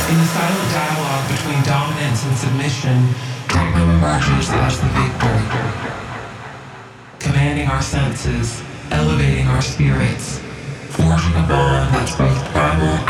In the silent dialogue between dominance and submission, techno emerges as the victor, commanding our senses, elevating our spirits, forging a bond that's both primal